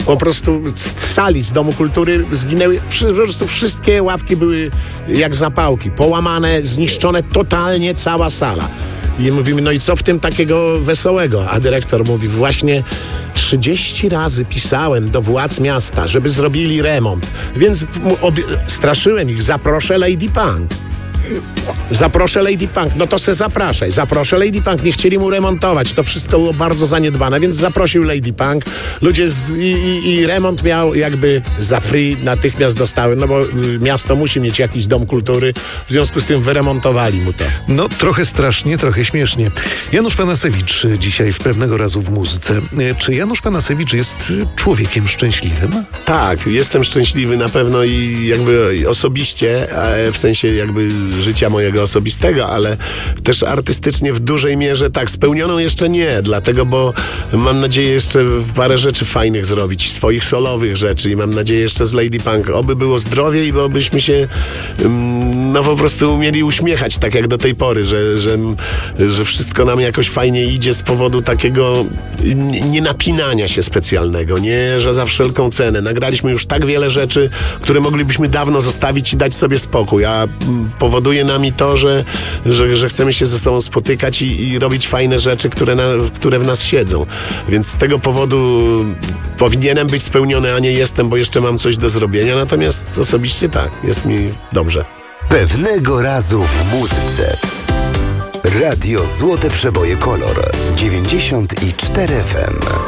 Po prostu z sali, z Domu Kultury zginęły, po prostu wszystkie ławki były jak zapałki, połamane, zniszczone totalnie cała sala. I mówimy, no i co w tym takiego wesołego? A dyrektor mówi, właśnie 30 razy pisałem do władz miasta, żeby zrobili remont, więc straszyłem ich, zaproszę Lady Punk. Zaproszę Lady Punk, no to se zapraszaj. Zaproszę Lady Punk, nie chcieli mu remontować. To wszystko było bardzo zaniedbane, więc zaprosił Lady Punk. Ludzie i remont miał jakby za free, natychmiast dostały, no bo miasto musi mieć jakiś dom kultury, w związku z tym wyremontowali mu to. No trochę strasznie, trochę śmiesznie. Janusz Panasewicz dzisiaj w Pewnego razu w muzyce. Czy Janusz Panasewicz jest człowiekiem szczęśliwym? Tak, jestem szczęśliwy na pewno i jakby osobiście, w sensie jakby życia mojego osobistego, ale też artystycznie w dużej mierze tak, spełnioną jeszcze nie, dlatego, bo mam nadzieję jeszcze parę rzeczy fajnych zrobić, swoich solowych rzeczy i mam nadzieję jeszcze z Lady Punk, oby było zdrowie i obyśmy się no po prostu umieli uśmiechać tak jak do tej pory, że wszystko nam jakoś fajnie idzie z powodu takiego nienapinania się specjalnego, nie, że za wszelką cenę. Nagraliśmy już tak wiele rzeczy, które moglibyśmy dawno zostawić i dać sobie spokój, a powoduje nami to, że chcemy się ze sobą spotykać i robić fajne rzeczy, które w nas siedzą. Więc z tego powodu powinienem być spełniony, a nie jestem, bo jeszcze mam coś do zrobienia. Natomiast osobiście tak, jest mi dobrze. Pewnego razu w muzyce. Radio Złote Przeboje Kolor 94 FM.